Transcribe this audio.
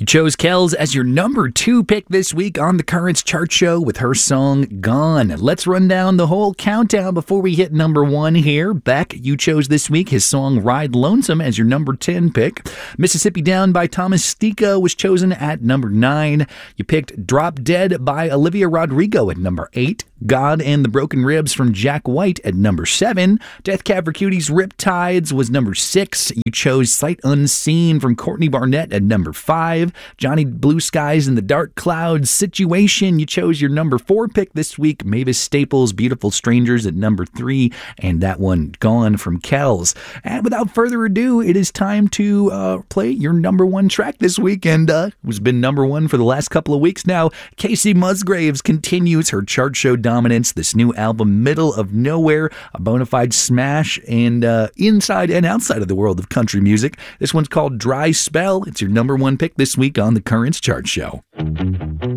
You chose Kells as your number 2 pick this week on the Currents Chart Show with her song Gone. Let's run down the whole countdown before we hit number 1 here. Beck, you chose this week his song Ride Lonesome as your number 10 pick. Mississippi Down by Thomas Stika was chosen at number 9. You picked Drop Dead by Olivia Rodrigo at number 8. God and the Broken Ribs from Jack White at number 7. Death Cab for Cutie's Riptides was number 6. You chose Sight Unseen from Courtney Barnett at number 5. Johnny Blue Skies and the Dark Clouds Situation. You chose your number 4 pick this week. Mavis Staples' Beautiful Strangers at number 3. And that one, Gone from Kells. And without further ado, it is time to play your number 1 track this week. And it's been number 1 for the last couple of weeks now. Casey Musgraves continues her chart show dominance. This new album, Middle of Nowhere, a bona fide smash and inside and outside of the world of country music. This one's called Dry Spell. It's your number 1 pick this week on the Currents Chart Show.